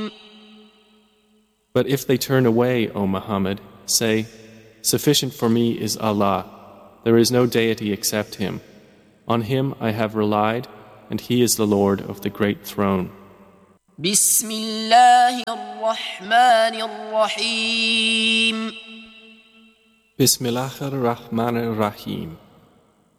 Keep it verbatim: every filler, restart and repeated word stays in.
But if they turn away, O Muhammad, say, Sufficient for me is Allah. There is no deity except Him. On Him I have relied, and He is the Lord of the Great Throne. بسم الله الرحمن الرحيم Bismillah ar-Rahman ar-Rahim.